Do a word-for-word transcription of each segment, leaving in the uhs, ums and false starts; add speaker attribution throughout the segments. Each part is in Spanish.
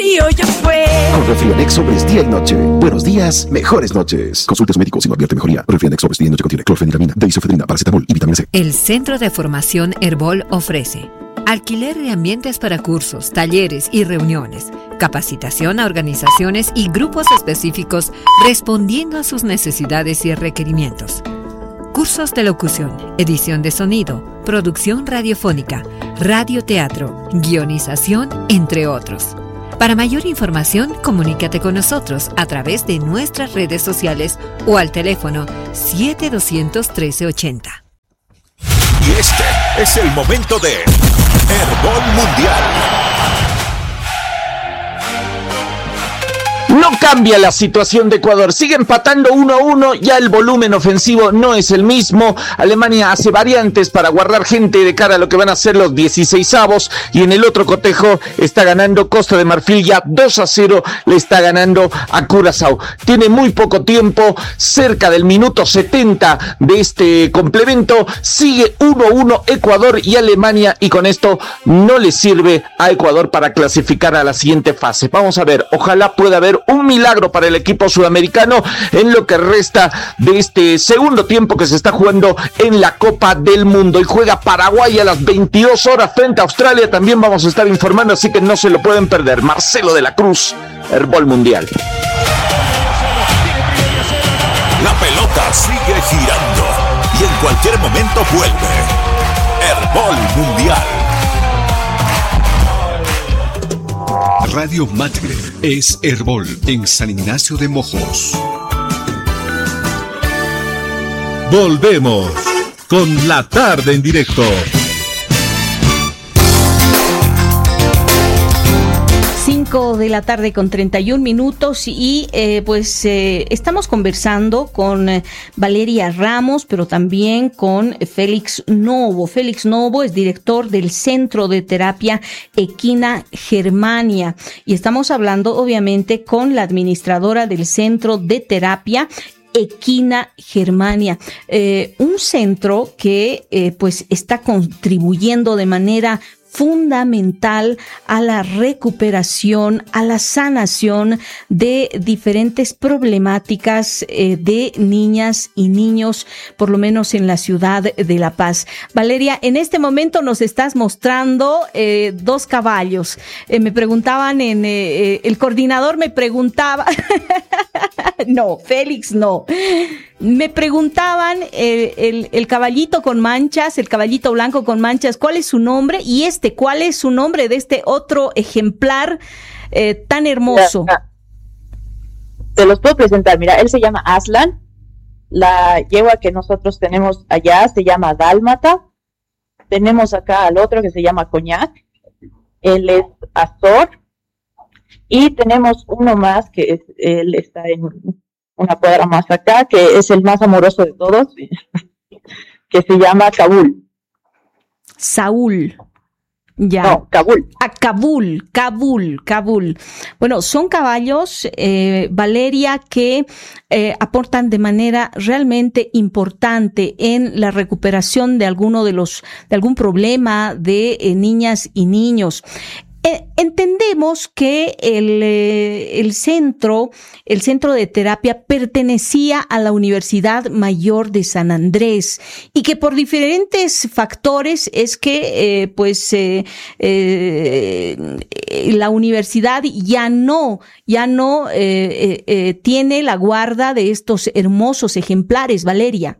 Speaker 1: Tío, ya fue.
Speaker 2: Con Refrianex Sobres día y noche. Buenos días, mejores noches. Consulte a su médico si no advierte mejoría. Refrianex Sobres día y noche contiene clorfeniramina, deisofedrina, paracetamol y vitamina C.
Speaker 3: El Centro de Formación Herbol ofrece alquiler de ambientes para cursos, talleres y reuniones, capacitación a organizaciones y grupos específicos respondiendo a sus necesidades y requerimientos. Cursos de locución, edición de sonido, producción radiofónica, radioteatro, guionización, entre otros. Para mayor información, comunícate con nosotros a través de nuestras redes sociales o al teléfono siete doscientos trece ochenta.
Speaker 4: Y este es el momento de Herbol Mundial.
Speaker 5: No cambia la situación de Ecuador, sigue empatando uno a uno, ya el volumen ofensivo no es el mismo. Alemania hace variantes para guardar gente de cara a lo que van a ser los dieciseisavos, y en el otro cotejo está ganando Costa de Marfil, ya dos a cero le está ganando a Curazao. Tiene muy poco tiempo, cerca del minuto setenta de este complemento, sigue uno a uno Ecuador y Alemania, y con esto no le sirve a Ecuador para clasificar a la siguiente fase. Vamos a ver, ojalá pueda haber un milagro para el equipo sudamericano en lo que resta de este segundo tiempo que se está jugando en la Copa del Mundo. Y juega Paraguay a las veintidós horas frente a Australia. También vamos a estar informando, así que no se lo pueden perder. Marcelo de la Cruz, Herbol Mundial.
Speaker 4: La pelota sigue girando y en cualquier momento vuelve. Herbol Mundial.
Speaker 6: Radio Matre es Herbol en San Ignacio de Mojos.
Speaker 7: Volvemos con la tarde en directo.
Speaker 8: cinco de la tarde con treinta y un minutos y eh, pues eh, estamos conversando con eh, Valeria Ramos, pero también con Félix Novo. Félix Novo es director del Centro de Terapia Equina Germania y estamos hablando obviamente con la administradora del Centro de Terapia Equina Germania, eh, un centro que eh, pues está contribuyendo de manera fundamental a la recuperación, a la sanación de diferentes problemáticas eh, de niñas y niños, por lo menos en la ciudad de La Paz. Valeria, en este momento nos estás mostrando eh, dos caballos. Eh, me preguntaban en, eh, el coordinador me preguntaba, no, Félix no, me preguntaban el, el, el caballito con manchas, el caballito blanco con manchas, ¿cuál es su nombre? Y este, ¿cuál es su nombre de este otro ejemplar eh, tan hermoso?
Speaker 9: Te los puedo presentar, mira, él se llama Aslan, la yegua que nosotros tenemos allá se llama Dálmata, tenemos acá al otro que se llama Coñac, él es Azor, y tenemos uno más que es, él está en una cuadra más acá, que es el más amoroso de todos, que se llama Kabul.
Speaker 8: Saúl. Ya.
Speaker 9: No, Kabul.
Speaker 8: A Kabul, Kabul, Kabul. Bueno, son caballos, eh, Valeria, que eh, aportan de manera realmente importante en la recuperación de alguno de los, de algún problema de eh, niñas y niños. Eh, entendemos que el, eh, el centro, el centro de terapia pertenecía a la Universidad Mayor de San Andrés y que por diferentes factores es que, eh, pues, eh, eh, la universidad ya no, ya no eh, eh, eh, tiene la guarda de estos hermosos ejemplares, Valeria.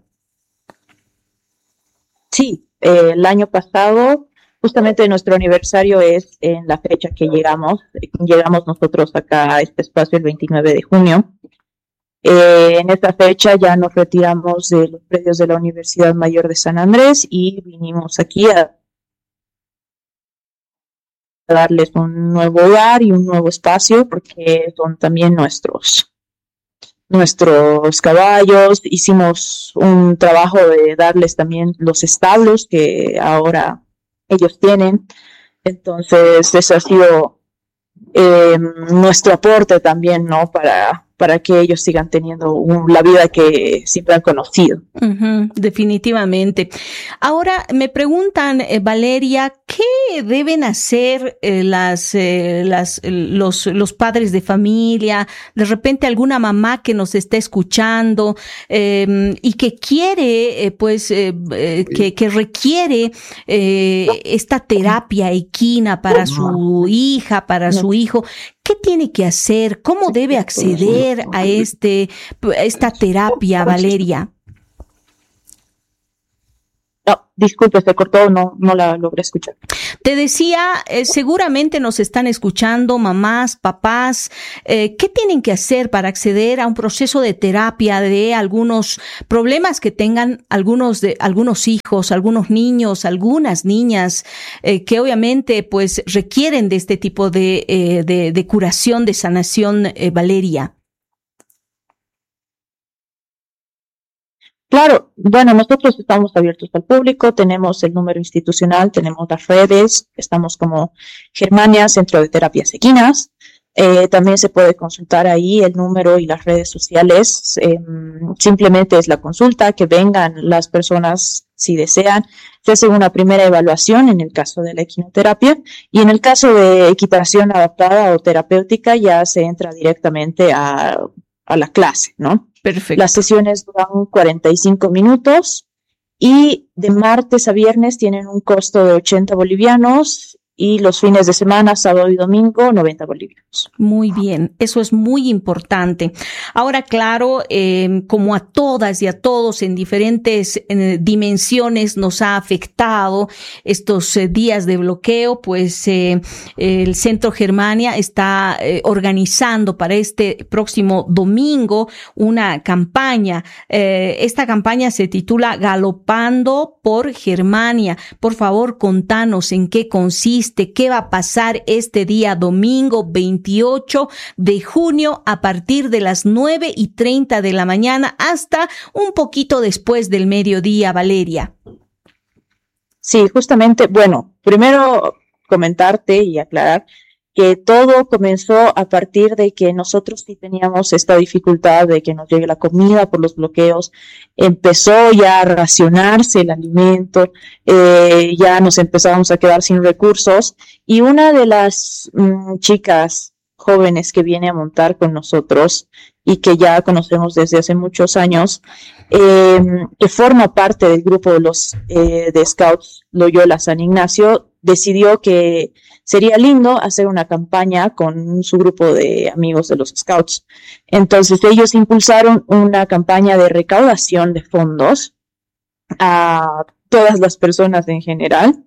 Speaker 9: Sí, eh, el año pasado. Justamente nuestro aniversario es en la fecha que llegamos, llegamos nosotros acá a este espacio el veintinueve de junio. Eh, en esta fecha ya nos retiramos de los predios de la Universidad Mayor de San Andrés y vinimos aquí a darles un nuevo hogar y un nuevo espacio porque son también nuestros, nuestros caballos. Hicimos un trabajo de darles también los establos que ahora ellos tienen, entonces ese ha sido eh, nuestro aporte también, ¿no? Para, para que ellos sigan teniendo un, la vida que siempre han conocido.
Speaker 8: Uh-huh, definitivamente. Ahora me preguntan, eh, Valeria, ¿qué deben hacer eh, las, eh, las, los, los padres de familia? De repente alguna mamá que nos está escuchando eh, y que quiere, eh, pues, eh, eh, que, que requiere eh, esta terapia equina para su hija, para su hijo. ¿Qué tiene que hacer? ¿Cómo debe acceder a este, a esta terapia, Valeria?
Speaker 9: No, disculpe, se cortó, no, no la logré escuchar.
Speaker 8: Te decía, eh, seguramente nos están escuchando mamás, papás, eh, ¿qué tienen que hacer para acceder a un proceso de terapia de algunos problemas que tengan algunos de algunos hijos, algunos niños, algunas niñas, eh, que obviamente pues requieren de este tipo de, eh, de, de curación, de sanación, eh, Valeria?
Speaker 9: Claro, bueno, nosotros estamos abiertos al público, tenemos el número institucional, tenemos las redes, estamos como Germania, Centro de Terapias Equinas. Eh, también se puede consultar ahí el número y las redes sociales. Eh, simplemente es la consulta, que vengan las personas si desean. Se hace una primera evaluación en el caso de la equinoterapia y en el caso de equitación adaptada o terapéutica ya se entra directamente a, a la clase, ¿no?
Speaker 8: Perfecto.
Speaker 9: Las sesiones duran cuarenta y cinco minutos y de martes a viernes tienen un costo de ochenta bolivianos y los fines de semana, sábado y domingo, noventa bolivianos.
Speaker 8: Muy bien, eso es muy importante. Ahora, claro, eh, como a todas y a todos en diferentes eh, dimensiones nos ha afectado estos eh, días de bloqueo, pues eh, el Centro Germania está eh, organizando para este próximo domingo una campaña. Eh, esta campaña se titula Galopando por Germania. Por favor, contanos en qué consiste. ¿Qué va a pasar este día domingo veintiocho de junio a partir de las nueve y treinta de la mañana hasta un poquito después del mediodía, Valeria?
Speaker 9: Sí, justamente, bueno, primero comentarte y aclarar que todo comenzó a partir de que nosotros sí teníamos esta dificultad de que nos llegue la comida por los bloqueos, empezó ya a racionarse el alimento, eh, ya nos empezábamos a quedar sin recursos y una de las mmm, chicas jóvenes que viene a montar con nosotros y que ya conocemos desde hace muchos años, eh, que forma parte del grupo de los eh, de Scouts Loyola San Ignacio, decidió que sería lindo hacer una campaña con su grupo de amigos de los Scouts. Entonces ellos impulsaron una campaña de recaudación de fondos a todas las personas en general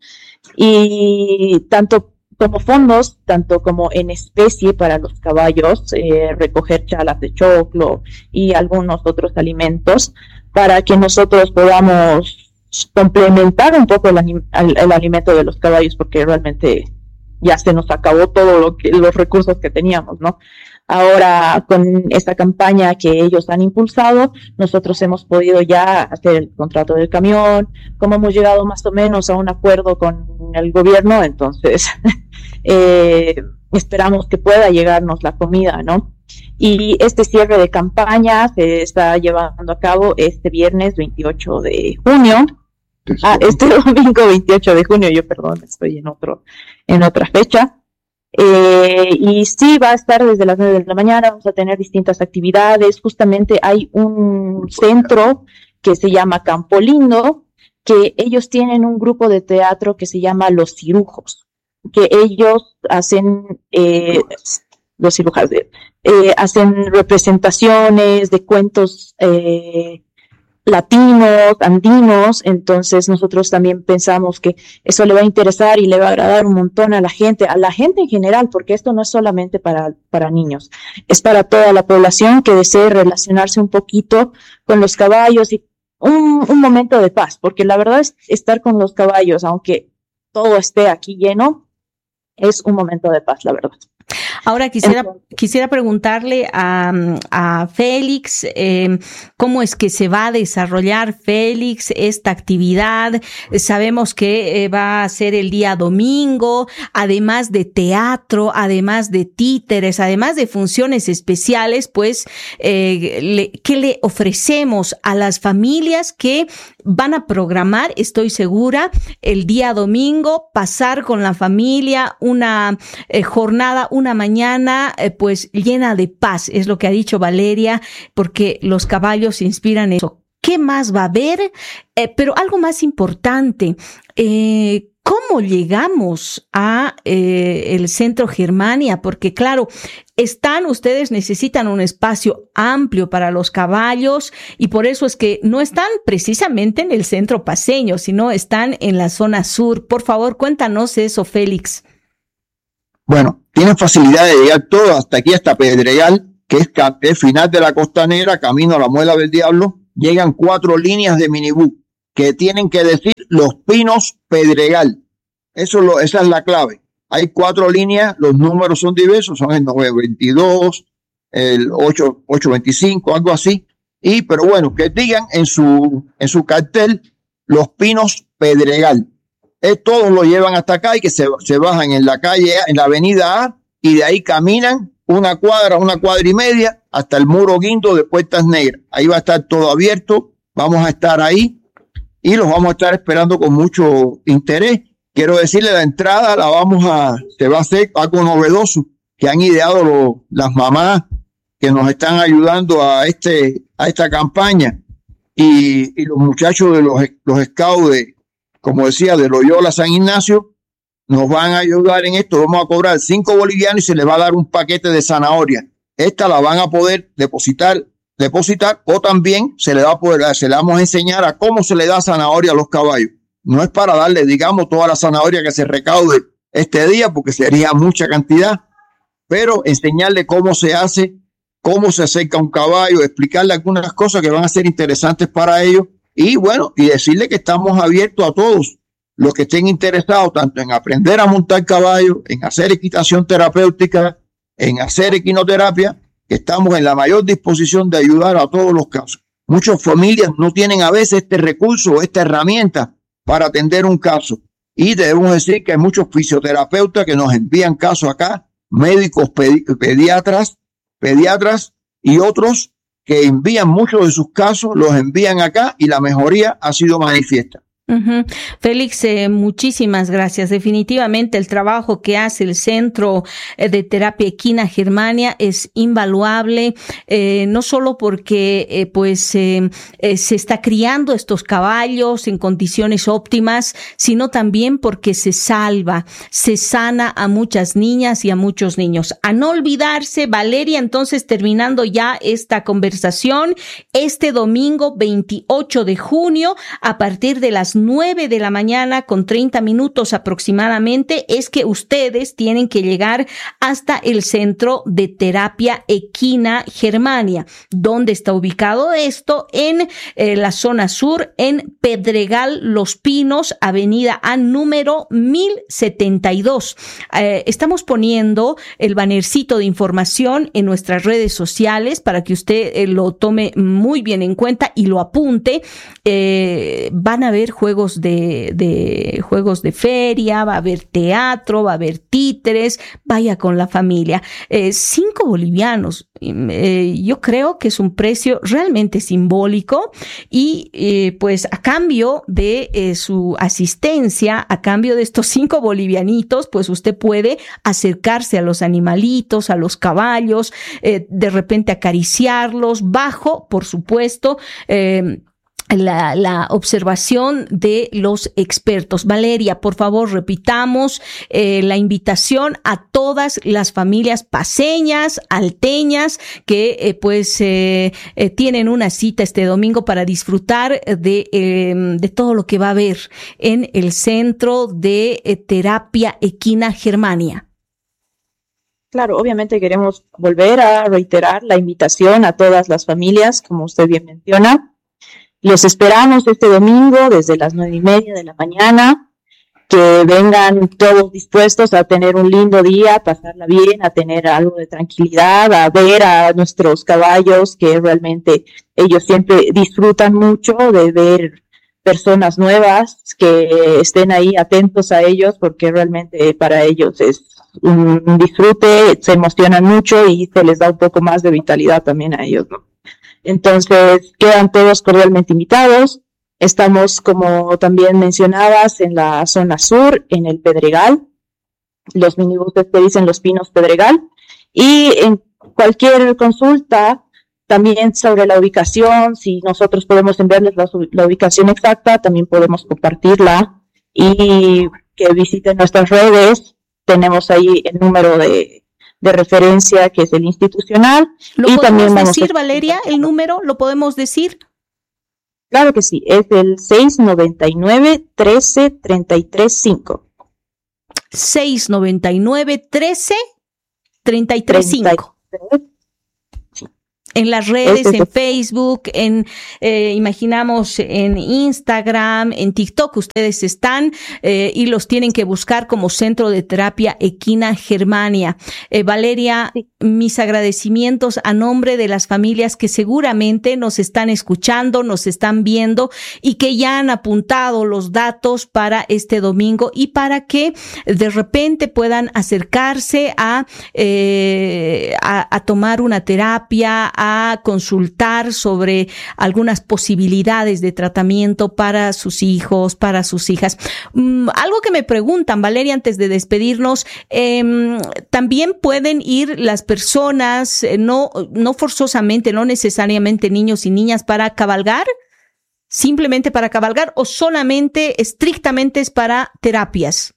Speaker 9: y tanto como fondos, tanto como en especie para los caballos, eh, recoger chalas de choclo y algunos otros alimentos para que nosotros podamos complementar un poco el, el, el alimento de los caballos, porque realmente ya se nos acabó todo lo que, los recursos que teníamos, ¿no? Ahora, con esta campaña que ellos han impulsado, nosotros hemos podido ya hacer el contrato del camión, como hemos llegado más o menos a un acuerdo con el gobierno, entonces eh, esperamos que pueda llegarnos la comida, ¿no? Y este cierre de campaña se está llevando a cabo este viernes veintiocho de junio. Ah, este domingo veintiocho de junio, yo perdón, estoy en otro, en otra fecha. Eh, y sí, va a estar desde las nueve de la mañana, vamos a tener distintas actividades. Justamente hay un centro que se llama Campo Lindo, que ellos tienen un grupo de teatro que se llama Los Cirujos, que ellos hacen, eh, los cirujanos, eh, hacen representaciones de cuentos, eh, latinos, andinos, entonces nosotros también pensamos que eso le va a interesar y le va a agradar un montón a la gente, a la gente en general, porque esto no es solamente para, para niños, es para toda la población que desee relacionarse un poquito con los caballos y un, un momento de paz, porque la verdad es estar con los caballos, aunque todo esté aquí lleno, es un momento de paz, la verdad.
Speaker 8: Ahora quisiera,
Speaker 9: Entonces,
Speaker 8: quisiera preguntarle a, a Félix, eh, ¿cómo es que se va a desarrollar, Félix, esta actividad? Sabemos que eh, va a ser el día domingo, además de teatro, además de títeres, además de funciones especiales, pues, eh, le, ¿qué le ofrecemos a las familias que van a programar, estoy segura, el día domingo, pasar con la familia una eh, jornada, una mañana, eh, pues llena de paz, es lo que ha dicho Valeria, porque los caballos inspiran eso. ¿Qué más va a haber? Eh, pero algo más importante, eh, ¿cómo llegamos a eh, el Centro Germania? Porque claro, están, ustedes necesitan un espacio amplio para los caballos y por eso es que no están precisamente en el centro paceño, sino están en la zona sur. Por favor, cuéntanos eso, Félix.
Speaker 1: Bueno, tienen facilidad de llegar todo hasta aquí, hasta Pedregal, que es el final de la Costanera, camino a la Muela del Diablo. Llegan cuatro líneas de minibús que tienen que decir Los Pinos Pedregal. Eso lo, esa es la clave. Hay cuatro líneas, los números son diversos, son el nueve veintidós, el ocho veinticinco, algo así. Y, pero bueno, que digan en su, en su cartel Los Pinos Pedregal. Eh, todos lo llevan hasta acá y que se, se bajan en la calle, en la avenida A, y de ahí caminan una cuadra, una cuadra y media hasta el muro guindo de Puertas Negras. Ahí va a estar todo abierto, vamos a estar ahí y los vamos a estar esperando con mucho interés. Quiero decirle, la entrada la vamos a, se va a hacer algo novedoso que han ideado lo, las mamás que nos están ayudando a este, a esta campaña y, y los muchachos de los, los scouts de, como decía, de Loyola San Ignacio, nos van a ayudar en esto. Vamos a cobrar cinco bolivianos y se les va a dar un paquete de zanahoria. Esta la van a poder depositar, depositar o también se le va a poder, se le vamos a enseñar a cómo se le da zanahoria a los caballos. No es para darle, digamos, toda la zanahoria que se recaude este día, porque sería mucha cantidad, pero enseñarle cómo se hace, cómo se acerca un caballo, explicarle algunas cosas que van a ser interesantes para ellos y bueno, y decirle que estamos abiertos a todos los que estén interesados tanto en aprender a montar caballo, en hacer equitación terapéutica, en hacer equinoterapia, que estamos en la mayor disposición de ayudar a todos los casos. Muchas familias no tienen a veces este recurso, esta herramienta para atender un caso. Y debemos decir que hay muchos fisioterapeutas que nos envían casos acá, médicos pedi- pediatras, pediatras y otros que envían muchos de sus casos, los envían acá y la mejoría ha sido manifiesta.
Speaker 8: Uh-huh. Félix, eh, muchísimas gracias. Definitivamente el trabajo que hace el Centro de Terapia Equina Germania es invaluable, eh, no solo porque eh, pues eh, eh, se está criando estos caballos en condiciones óptimas, sino también porque se salva, se sana a muchas niñas y a muchos niños. A no olvidarse, Valeria, entonces terminando ya esta conversación, este domingo veintiocho de junio, a partir de las nueve de la mañana con treinta minutos aproximadamente, es que ustedes tienen que llegar hasta el Centro de Terapia Equina Germania. ¿Dónde está ubicado esto? En eh, la zona sur, en Pedregal Los Pinos, avenida A número mil setenta y dos. Eh, estamos poniendo el bannercito de información en nuestras redes sociales para que usted eh, lo tome muy bien en cuenta y lo apunte. Eh, van a haber juegos de, de juegos de feria, va a haber teatro, va a haber títeres, vaya con la familia. Eh, cinco bolivianos, eh, yo creo que es un precio realmente simbólico y eh, pues a cambio de eh, su asistencia, a cambio de estos cinco bolivianitos, pues usted puede acercarse a los animalitos, a los caballos, eh, de repente acariciarlos, bajo, por supuesto, eh, La, la observación de los expertos. Valeria, por favor, repitamos eh, la invitación a todas las familias paceñas, alteñas, que eh, pues eh, eh, tienen una cita este domingo para disfrutar de, eh, de todo lo que va a haber en el Centro de eh, Terapia Equina Germania.
Speaker 9: Claro, obviamente queremos volver a reiterar la invitación a todas las familias, como usted bien menciona. Los esperamos este domingo desde las nueve y media de la mañana. que vengan todos dispuestos a tener un lindo día, a pasarla bien, a tener algo de tranquilidad, a ver a nuestros caballos, que realmente ellos siempre disfrutan mucho de ver personas nuevas, que estén ahí atentos a ellos, porque realmente para ellos es un disfrute, se emocionan mucho y se les da un poco más de vitalidad también a ellos, ¿no? Entonces, quedan todos cordialmente invitados. Estamos, como también mencionabas, en la zona sur, en el Pedregal, los minibuses que dicen Los Pinos Pedregal, y en cualquier consulta también sobre la ubicación, si nosotros podemos enviarles la, la ubicación exacta, también podemos compartirla y que visiten nuestras redes. Tenemos ahí el número de, de referencia, que es el institucional.
Speaker 8: ¿Lo
Speaker 9: y
Speaker 8: podemos
Speaker 9: también vamos
Speaker 8: decir,
Speaker 9: a...
Speaker 8: Valeria, el número? ¿Lo podemos decir?
Speaker 9: Claro que sí, es el seis noventa y nueve, trece, treinta y tres, cinco.
Speaker 8: seis noventa y nueve, trece, treinta y tres, cinco. En las redes, en Facebook, en, eh, imaginamos en Instagram, en TikTok, ustedes están eh, y los tienen que buscar como Centro de Terapia Equina Germania. Eh, Valeria, sí. Mis agradecimientos a nombre de las familias que seguramente nos están escuchando, nos están viendo y que ya han apuntado los datos para este domingo y para que de repente puedan acercarse a, eh, a, a tomar una terapia, a consultar sobre algunas posibilidades de tratamiento para sus hijos, para sus hijas. Um, algo que me preguntan, Valeria, antes de despedirnos, eh, también pueden ir las personas, eh, no, no forzosamente, no necesariamente niños y niñas, para cabalgar, simplemente para cabalgar, o solamente, estrictamente es para terapias.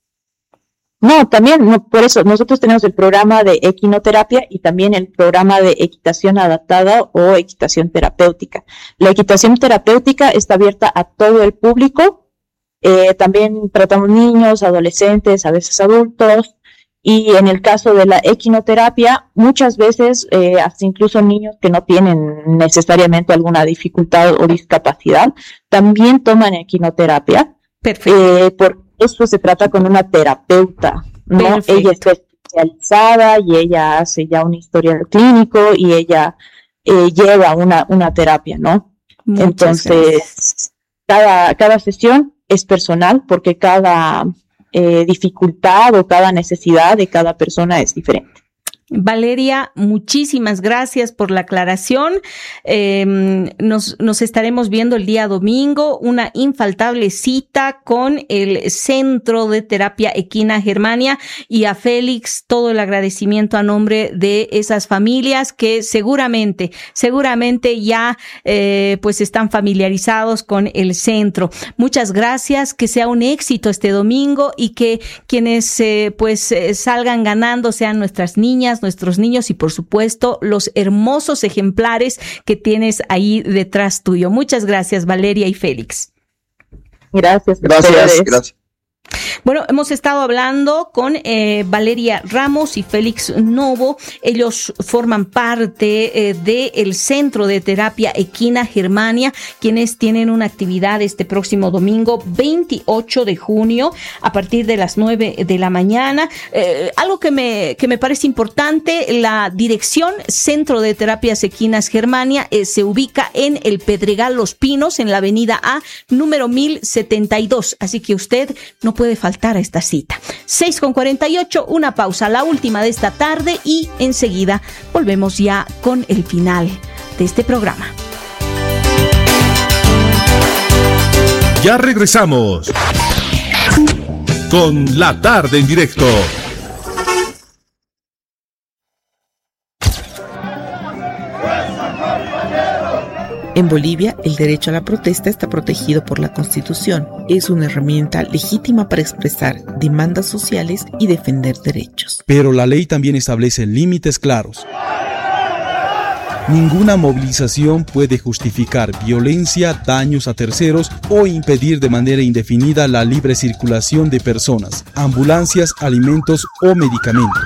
Speaker 9: No, también, no, por eso nosotros tenemos el programa de equinoterapia y también el programa de equitación adaptada o equitación terapéutica. La equitación terapéutica está abierta a todo el público, eh, también tratamos niños, adolescentes, a veces adultos, y en el caso de la equinoterapia, muchas veces, eh, hasta incluso niños que no tienen necesariamente alguna dificultad o discapacidad, también toman equinoterapia.
Speaker 8: Perfecto.
Speaker 9: Eh, por eso se trata con una terapeuta, ¿no?
Speaker 8: Perfecto.
Speaker 9: Ella está especializada y ella hace ya un historial clínico y ella eh, lleva una, una terapia, ¿no? Muchas Entonces, gracias. cada, cada sesión es personal porque cada eh, dificultad o cada necesidad de cada persona es diferente.
Speaker 8: Valeria, muchísimas gracias por la aclaración. Eh, nos, nos estaremos viendo el día domingo, una infaltable cita con el Centro de Terapia Equina Germania, y a Félix todo el agradecimiento a nombre de esas familias que seguramente, seguramente ya eh, pues están familiarizados con el centro. Muchas gracias, que sea un éxito este domingo y que quienes eh, pues eh, salgan ganando sean nuestras niñas, nuestros niños y por supuesto los hermosos ejemplares que tienes ahí detrás tuyo. Muchas gracias, Valeria y Félix.
Speaker 9: Gracias.
Speaker 1: Gracias, gracias.
Speaker 8: Bueno, hemos estado hablando con eh, Valeria Ramos y Félix Novo. Ellos forman parte eh, del Centro de Terapia Equina Germania, quienes tienen una actividad este próximo domingo veintiocho de junio a partir de las nueve de la mañana. Eh, algo que me, que me parece importante, la dirección Centro de Terapias Equinas Germania eh, se ubica en el Pedregal Los Pinos, en la avenida A, número mil setenta y dos. Así que usted no puede faltar a esta cita. seis con cuarenta y ocho, una pausa, la última de esta tarde, y enseguida volvemos ya con el final de este programa.
Speaker 7: Ya regresamos con La Tarde en Directo.
Speaker 10: En Bolivia, el derecho a la protesta está protegido por la Constitución. Es una herramienta legítima para expresar demandas sociales y defender derechos.
Speaker 11: Pero la ley también establece límites claros. Ninguna movilización puede justificar violencia, daños a terceros o impedir de manera indefinida la libre circulación de personas, ambulancias, alimentos o medicamentos.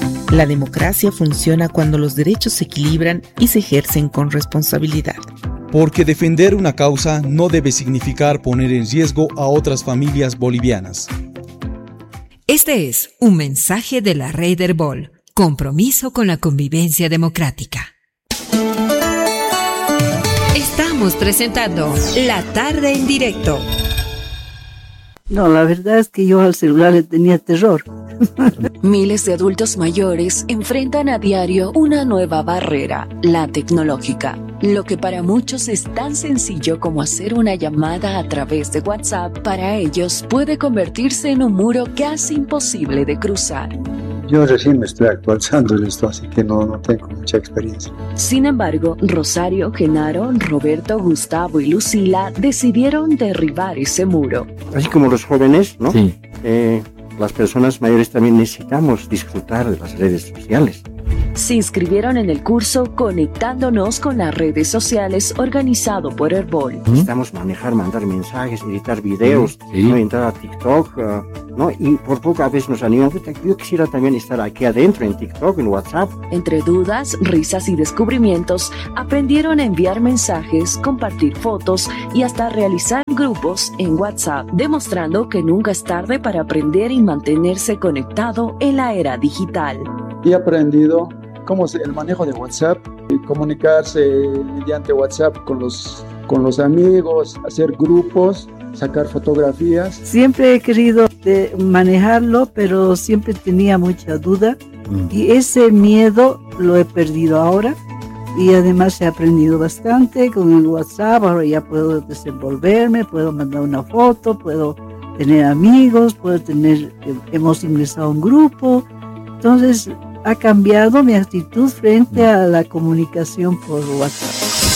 Speaker 10: La democracia funciona cuando los derechos se equilibran y se ejercen con responsabilidad.
Speaker 11: porque defender una causa no debe significar poner en riesgo a otras familias bolivianas.
Speaker 3: Este es un mensaje de la Red Herbol, compromiso con la convivencia democrática. Estamos presentando La Tarde en Directo.
Speaker 12: No, la verdad es que yo al celular le tenía terror.
Speaker 13: Miles de adultos mayores enfrentan a diario una nueva barrera, la tecnológica. Lo que para muchos es tan sencillo como hacer una llamada a través de WhatsApp, para ellos puede convertirse en un muro casi imposible de cruzar.
Speaker 14: Yo recién me estoy actualizando en esto, así que no, no tengo mucha experiencia.
Speaker 13: Sin embargo, Rosario, Genaro, Roberto, Gustavo y Lucila decidieron derribar ese muro.
Speaker 15: Así como los jóvenes, ¿no? Sí. Eh, las personas mayores también necesitamos disfrutar de las redes sociales.
Speaker 13: Se inscribieron en el curso Conectándonos con las redes sociales, organizado por Herbol.
Speaker 15: Necesitamos manejar, mandar mensajes, editar videos, sí. ¿no? Entrar a TikTok, uh, ¿no? Y por poco a veces nos animamos. Yo quisiera también estar aquí adentro en TikTok, en WhatsApp.
Speaker 13: Entre dudas, risas y descubrimientos, aprendieron a enviar mensajes, compartir fotos y hasta realizar grupos en WhatsApp, demostrando que nunca es tarde para aprender y mantenerse conectado en la era digital.
Speaker 14: Y he aprendido cómo es el manejo de WhatsApp, comunicarse mediante WhatsApp con los, con los amigos, hacer grupos, sacar fotografías.
Speaker 12: Siempre he querido de manejarlo, pero siempre tenía mucha duda mm. y ese miedo lo he perdido ahora. Y además he aprendido bastante con el WhatsApp. Ahora ya puedo desenvolverme, puedo mandar una foto, puedo tener amigos, puedo tener, hemos ingresado a un grupo. Entonces ha cambiado mi actitud frente a la comunicación por WhatsApp.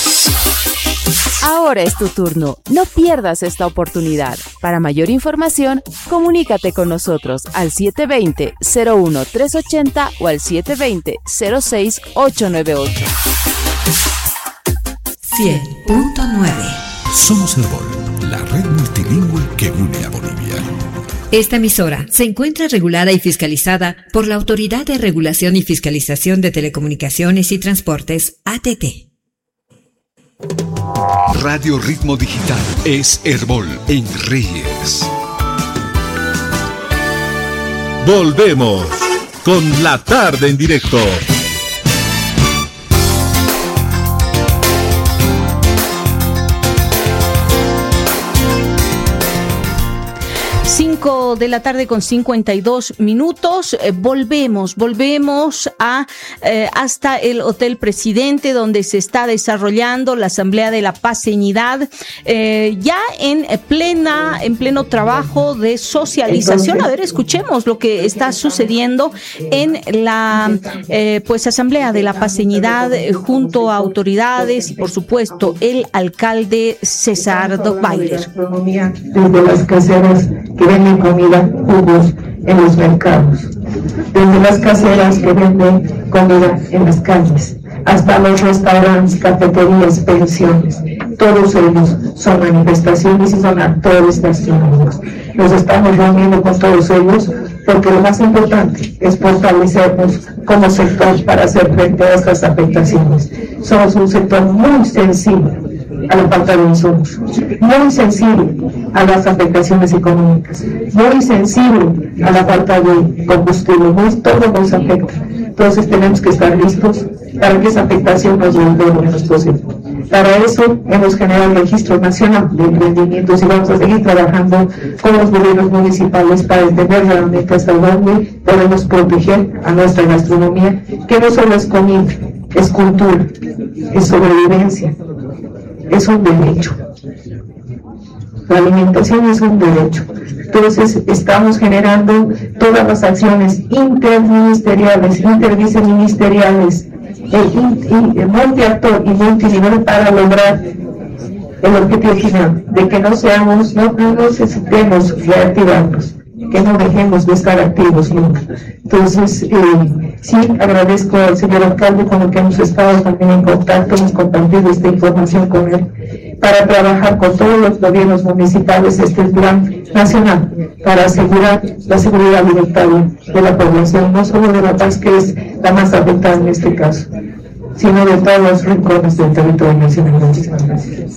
Speaker 16: Ahora es tu turno. No pierdas esta oportunidad. Para mayor información, comunícate con nosotros al siete dos cero, cero uno tres ocho cero o al siete dos cero, cero seis ocho nueve ocho.
Speaker 3: cien punto nueve.
Speaker 6: Somos Herbol, la red multilingüe que une a Bolivia.
Speaker 3: Esta emisora se encuentra regulada y fiscalizada por la Autoridad de Regulación y Fiscalización de Telecomunicaciones y Transportes, A T T.
Speaker 6: Radio Ritmo Digital es Herbol en Reyes.
Speaker 7: Volvemos con La Tarde en Directo.
Speaker 8: cinco de la tarde con cincuenta y dos minutos. Eh, volvemos, volvemos a eh, hasta el Hotel Presidente, donde se está desarrollando la Asamblea de la Paceñidad, eh, ya en plena, en pleno trabajo de socialización. A ver, escuchemos lo que está sucediendo en la eh, pues Asamblea de la Paceñidad, eh, junto a autoridades y por supuesto el alcalde César Dockweiler.
Speaker 17: Desde las caseras que venden comida, jugos en los mercados, desde las caseras que venden comida en las calles, hasta los restaurantes, cafeterías, pensiones. Todos ellos son manifestaciones y son actores gastronómicos. Nos estamos reuniendo con todos ellos porque lo más importante es fortalecernos como sector para hacer frente a estas afectaciones. Somos un sector muy sensible a la falta de insumos, muy sensible a las afectaciones económicas, muy sensible a la falta de combustible, muy, todo nos afecta. Entonces tenemos que estar listos para que esa afectación nos llegue lo menos posible. Para eso hemos generado el Registro Nacional de Emprendimientos y vamos a seguir trabajando con los gobiernos municipales para entender realmente hasta dónde podemos proteger a nuestra gastronomía, que no solo es comida, es cultura, es sobrevivencia, es un derecho. La alimentación es un derecho. Entonces estamos generando todas las acciones interministeriales, interviceministeriales, eh, multiactor y multinivel para lograr el objetivo final de que no seamos, no, no necesitemos reactivarnos, que no dejemos de estar activos nunca. Entonces, eh, sí, agradezco al señor alcalde con el que hemos estado también en contacto, hemos compartido esta información con él, para trabajar con todos los gobiernos municipales este plan nacional para asegurar la seguridad alimentaria de la población, no solo de La Paz, que es la más afectada en este caso. sino de todos los rincones del territorio nacional. Muchísimas gracias.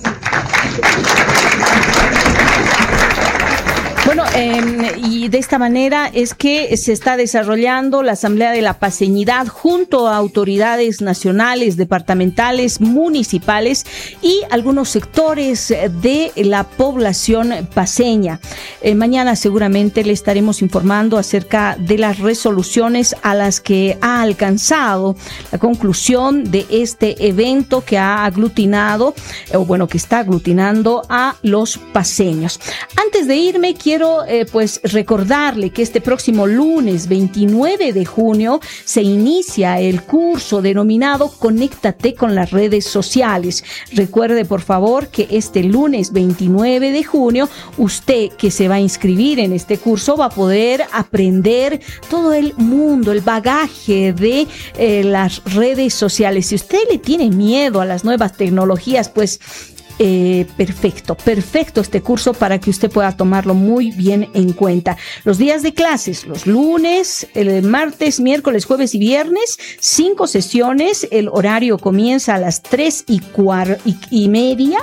Speaker 8: Bueno, eh, y de esta manera es que se está desarrollando la Asamblea de la Paceñidad junto a autoridades nacionales, departamentales, municipales y algunos sectores de la población paceña. Eh, mañana seguramente le estaremos informando acerca de las resoluciones a las que ha alcanzado la conclusión de este evento que ha aglutinado, o bueno, que está aglutinando a los paceños. Antes de irme, quiero Quiero eh, pues recordarle que este próximo lunes veintinueve de junio se inicia el curso denominado Conéctate con las redes sociales. Recuerde por favor que este lunes veintinueve de junio usted que se va a inscribir en este curso va a poder aprender todo el mundo, el bagaje de eh, las redes sociales. Si usted le tiene miedo a las nuevas tecnologías, pues Eh, perfecto, perfecto este curso para que usted pueda tomarlo muy bien en cuenta. Los días de clases, los lunes, el martes, miércoles, jueves y viernes, cinco sesiones. El horario comienza a las tres y, cuar- y, y media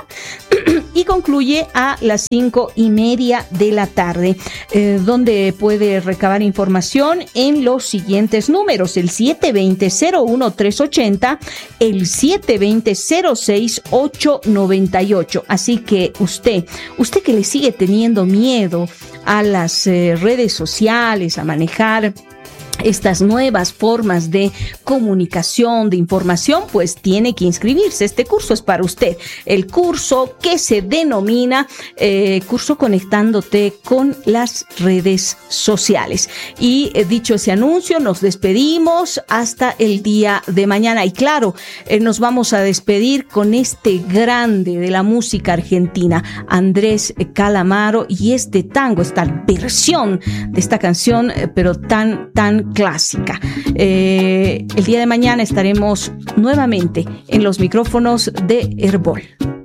Speaker 8: y concluye a las cinco y media de la tarde, eh, donde puede recabar información en los siguientes números: el siete dos cero, cero uno tres ocho cero, el siete dos cero, cero seis ocho nueve ocho. Así que usted, usted que le sigue teniendo miedo a las eh, redes sociales, a manejar estas nuevas formas de comunicación, de información, pues tiene que inscribirse. Este curso es para usted. El curso que se denomina eh, Curso Conectándote con las redes sociales. Y eh, dicho ese anuncio, nos despedimos hasta el día de mañana. Y claro, eh, nos vamos a despedir con este grande de la música argentina, Andrés Calamaro, y este tango, esta versión de esta canción, eh, pero tan, tan clásica. Eh, el día de mañana estaremos nuevamente en los micrófonos de Herbol.